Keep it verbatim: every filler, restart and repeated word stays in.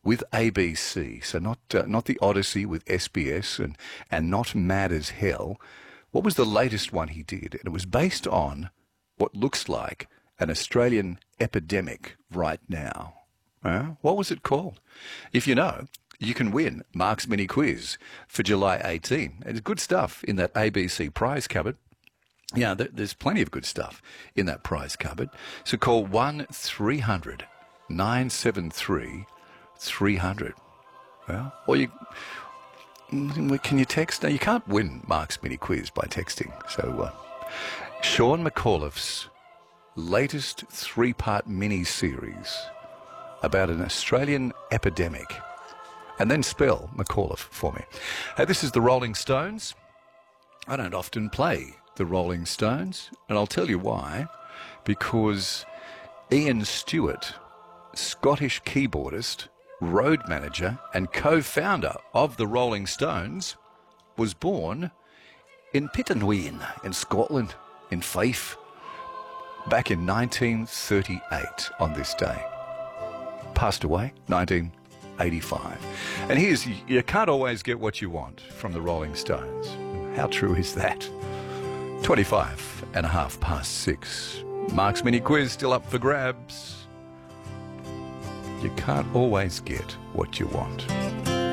with A B C, so not uh, not the Odyssey with S B S and, and not Mad as Hell. What was the latest one he did? And it was based on what looks like an Australian epidemic right now. Uh, what was it called? If you know, you can win Mark's mini quiz for July eighteenth. It's good stuff in that A B C prize cupboard. Yeah, there's plenty of good stuff in that prize cupboard. So call one three hundred nine seven three three hundred. Well, or you can you text? No, you can't win Mark's mini quiz by texting. So uh, Sean McAuliffe's latest three-part mini series about an Australian epidemic. And then spell McAuliffe for me. Hey, this is the Rolling Stones. I don't often play the Rolling Stones, and I'll tell you why. Because Ian Stewart, Scottish keyboardist, road manager and co-founder of the Rolling Stones, was born in Pittenweem in Scotland, in Fife, back in nineteen thirty-eight on this day. Passed away nineteen eighty-five. And here's, you can't always get what you want from the Rolling Stones. How true is that? twenty-five and a half past six. Mark's mini quiz still up for grabs. You can't always get what you want.